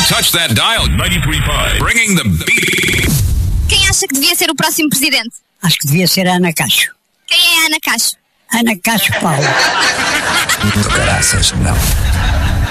Don't touch that dial. 93.5. Bringing the beat. Quem acha que devia ser o próximo presidente? Acho que devia ser a Ana Cacho. Quem é a Ana Cacho? Ana Cacho Paulo. Caraças, não.